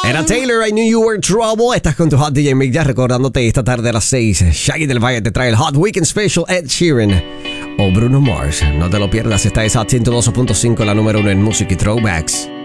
Era Taylor, I Knew You Were Trouble. Estás con tu Hot DJ Mick, ya recordándote esta tarde a las 6. Shaggy del Valle te trae el Hot Weekend Special, Ed Sheeran o Bruno Mars. No te lo pierdas, esta es Hot 102.5, la número 1 en música y throwbacks.